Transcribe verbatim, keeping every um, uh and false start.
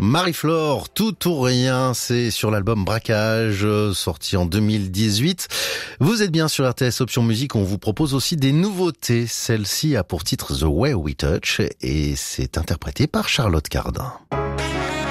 Marie-Flore, tout ou rien, c'est sur l'album Braquage, sorti en deux mille dix-huit. Vous êtes bien sur R T S Option Musique, on vous propose aussi des nouveautés. Celle-ci a pour titre The Way We Touch et c'est interprété par Charlotte Cardin.